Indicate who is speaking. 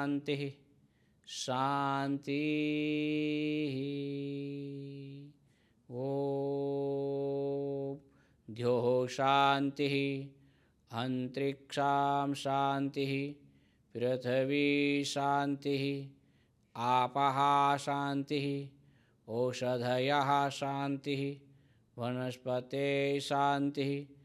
Speaker 1: शान्तिः शान्तिः। ॐ द्योः शान्तिः अन्तरिक्षां शान्तिः पृथिवी शान्तिः आपः शान्तिः ओषधयः शान्तिः वनस्पते शान्तिः